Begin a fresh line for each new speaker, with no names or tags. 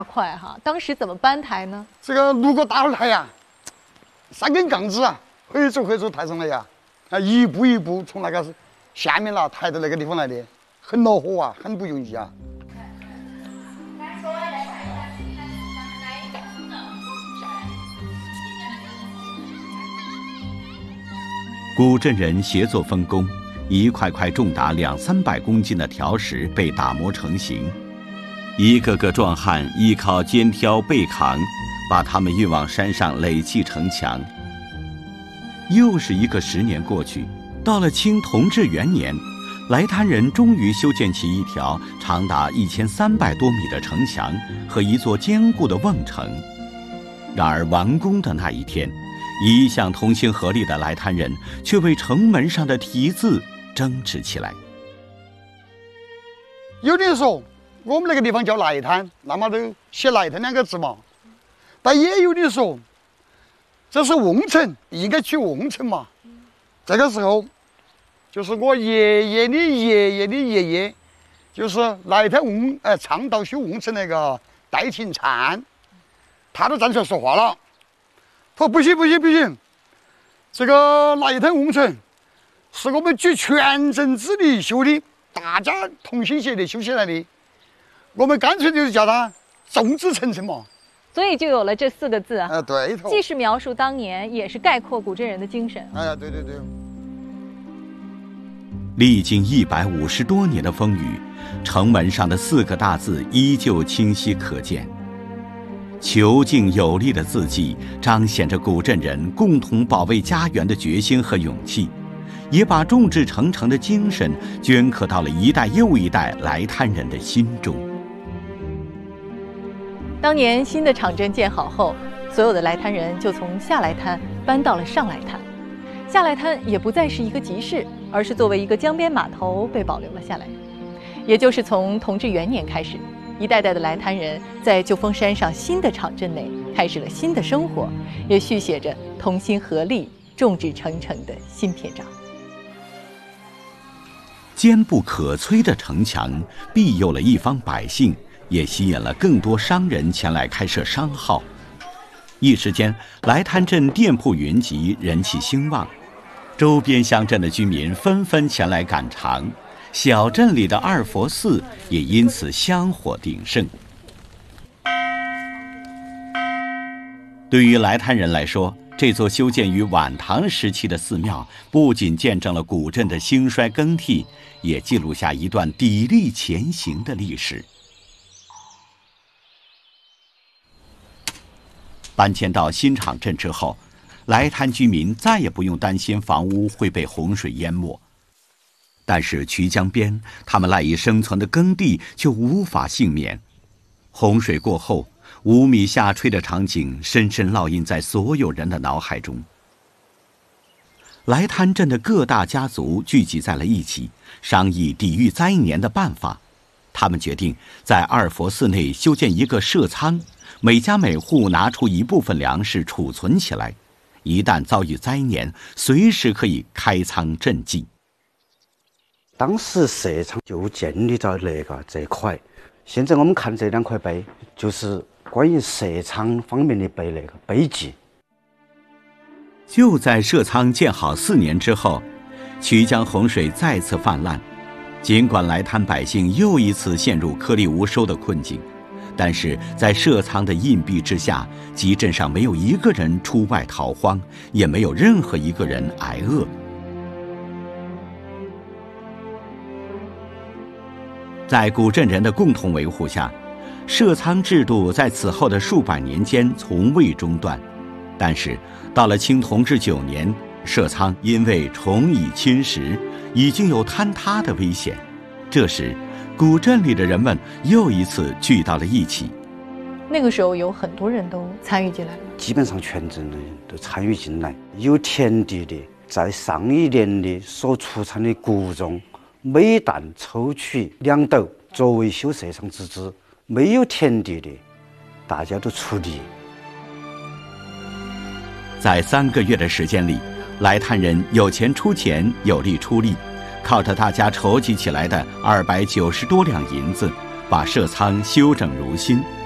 快哈！当时怎么搬台呢？
这个如果大台呀，3根杠子啊，回走抬上来呀，一步一步从那个下面啦抬到那个地方来的，很恼火啊，很不容易啊。
古镇人协作分工，一块块重达200-300公斤的条石被打磨成型，一个个壮汉依靠肩挑背扛，把它们运往山上垒砌城墙。又是一个10年过去，到了清同治元年，来滩人终于修建起一条长达1300多米的城墙和一座坚固的瓮城。然而完工的那一天，一向同心合力的来滩人却为城门上的题字争执起来。
有的人说我们那个地方叫来滩，那么都写来滩2个字嘛，但也有的人说这是瓮城，应该取瓮城嘛。这个时候就是我爷爷的爷爷的爷爷，就是来滩倡导修瓮城那个戴廷灿，他都站出来说话了，说不行，这个来滩瓮城是我们举全镇之力修的，大家同心协力修起来的，我们干脆就是叫它众志成城嘛。
所以就有了这4个字啊。
对头。
既是描述当年，也是概括古镇人的精神。
哎呀，对。
历经150多年的风雨，城门上的4个大字依旧清晰可见。遒劲有力的字迹彰显着古镇人共同保卫家园的决心和勇气，也把众志成城的精神镌刻到了一代又一代来滩人的心中。
当年新的场镇建好后，所有的来滩人就从下来滩搬到了上来滩。下来滩也不再是一个集市，而是作为一个江边码头被保留了下来。也就是从同治元年开始，一代代的来滩人在旧峰山上新的场镇内开始了新的生活，也续写着同心合力、众志成城的新篇章。
坚不可摧的城墙庇佑了一方百姓，也吸引了更多商人前来开设商号。一时间，来滩镇店铺云集，人气兴旺，周边乡镇的居民纷纷前来赶场，小镇里的二佛寺也因此香火鼎盛。对于来滩人来说，这座修建于晚唐时期的寺庙不仅见证了古镇的兴衰更替，也记录下一段砥砺前行的历史。搬迁到新场镇之后，来滩居民再也不用担心房屋会被洪水淹没，但是渠江边他们赖以生存的耕地就无法幸免。洪水过后，5米下垂的场景深深烙印在所有人的脑海中。来滩镇的各大家族聚集在了一起，商议抵御灾年的办法。他们决定在二佛寺内修建一个社仓，每家每户拿出一部分粮食储存起来，一旦遭遇灾年，随时可以开仓赈济。
当时社仓就建立在这块，现在我们看这2块碑，就是关于社仓方面的碑记。
就在社仓建好4年之后，渠江洪水再次泛滥。尽管来滩百姓又一次陷入颗粒无收的困境，但是在社仓的荫蔽之下，集镇上没有一个人出外逃荒，也没有任何一个人挨饿。在古镇人的共同维护下，社仓制度在此后的数百年间从未中断。但是到了清同治9年，社仓因为虫蚁侵蚀，已经有坍塌的危险。这时古镇里的人们又一次聚到了一起。
那个时候有很多人都参与进来了，
基本上全镇的人都参与进来。有田地的，在上一年的所出产的谷中，每担抽取2斗作为修社仓之资；没有田地的，大家都出力。
在3个月的时间里，来滩人有钱出钱，有力出力，靠着大家筹集起来的290多两银子，把社仓修整如新。